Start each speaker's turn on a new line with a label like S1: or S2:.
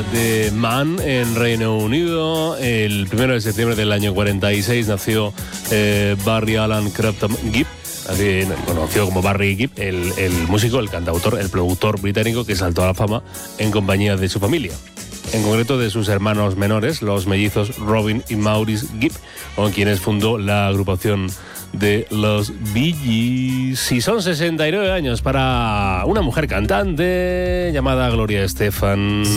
S1: de Man en Reino Unido. El 1 de septiembre del año 46 nació Barry Allen Crampton Gibb, conocido como Barry Gibb, el músico, el cantautor, el productor británico que saltó a la fama en compañía de su familia. En concreto de sus hermanos menores, los mellizos Robin y Maurice Gibb, con quienes fundó la agrupación de los Bee Gees. Y son 69 años para una mujer cantante llamada Gloria Estefan.